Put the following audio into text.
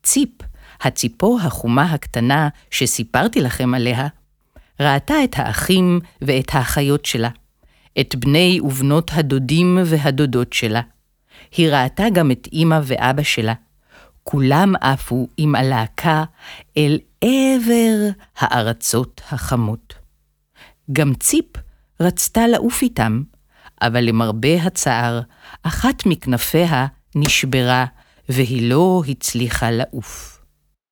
ציפ, הציפור החומה הקטנה שסיפרתי לכם עליה, ראתה את האחים ואת האחיות שלה, את בני ובנות הדודים והדודות שלה. היא ראתה גם את אמא ואבא שלה. כולם עפו עם הלהקה אל עבר הארצות החמות. גם ציפ רצתה לעוף איתם, אבל למרבה הצער, אחת מכנפיה נשברה והיא לא הצליחה לעוף.